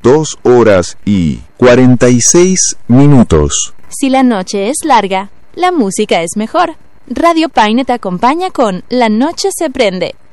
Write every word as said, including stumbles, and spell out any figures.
dos horas y cuarenta y seis minutos. Si la noche es larga, la música es mejor. Radio Paine te acompaña con La Noche se prende.